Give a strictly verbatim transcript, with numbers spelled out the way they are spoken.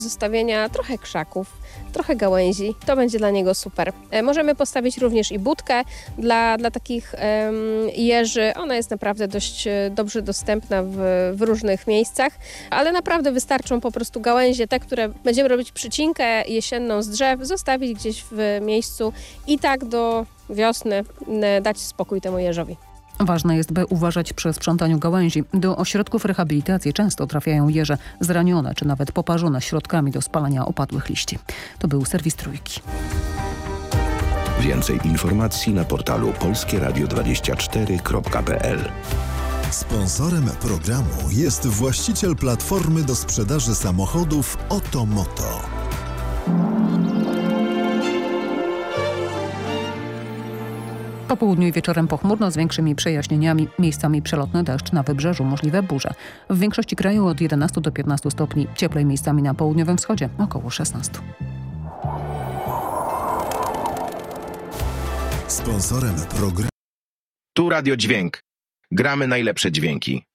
zostawienia trochę krzaków, trochę gałęzi. To będzie dla niego super. E, możemy postawić również i budkę dla, dla takich em, jeży. Ona jest naprawdę dość e, dobrze dostępna w, w różnych miejscach, ale naprawdę wystarczą po prostu gałęzie, te, które będziemy robić przycinkę jesienną z drzew, zostawić gdzieś w miejscu i tak do wiosny e, dać spokój temu jeżowi. Ważne jest, by uważać przy sprzątaniu gałęzi. Do ośrodków rehabilitacji często trafiają jeże zranione czy nawet poparzone środkami do spalania opadłych liści. To był serwis Trójki. Więcej informacji na portalu polskie radio dwadzieścia cztery kropka p l. Sponsorem programu jest właściciel platformy do sprzedaży samochodów Otomoto. Po południu i wieczorem pochmurno z większymi przejaśnieniami, miejscami przelotny deszcz, na wybrzeżu możliwe burze. W większości kraju od jedenastu do piętnastu stopni, cieplej miejscami na południowym wschodzie około szesnaście. Sponsorem programu Tu Radio Dźwięk. Gramy najlepsze dźwięki.